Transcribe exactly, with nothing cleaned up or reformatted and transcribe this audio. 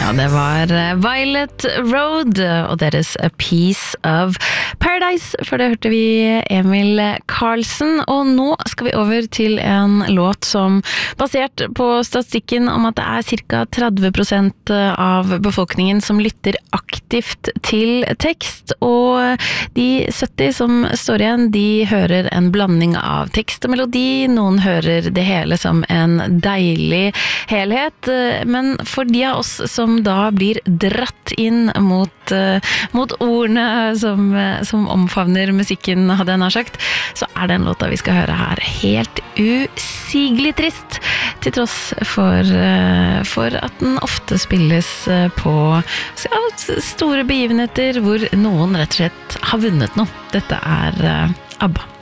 Ja, det var Violet Road og deres A Piece of Paradise, for det hørte vi Emil Karlsen, og nå skal vi over til en låt som, basert på statistikken om at det er cirka tretti prosent av befolkningen som lytter aktivt til tekst, og de sytti som står igjen, de hører en blanding av tekst og melodi, noen hører det hele som en deilig helhet, men for de av oss som da blir dratt inn mot, uh, mot ordene som, uh, som omfavner musikken, hadde jeg nær sagt, så er den låta vi skal høre her helt usigelig trist, til tross for, uh, for at den ofte spilles uh, på ja, store begivenheter hvor noen rett og slett har vunnet noe. Dette er uh, ABBA.